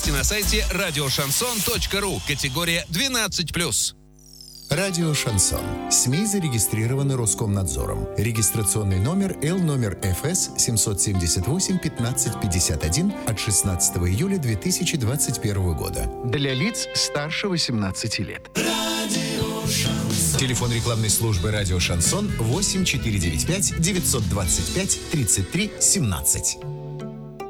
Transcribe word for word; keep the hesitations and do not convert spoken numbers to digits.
На сайте радиошансон точка ру. Категория двенадцать плюс. Радио «Шансон». СМИ зарегистрированы Роскомнадзором. Регистрационный номер Л номер эф эс семь семь восемь пятнадцать пятьдесят один от шестнадцатого июля две тысячи двадцать первого года. Для лиц старше восемнадцати лет. Радио «Шансон». Телефон рекламной службы «Радио Шансон» восемь четыре девять пять девятьсот двадцать пять тридцать три семнадцать.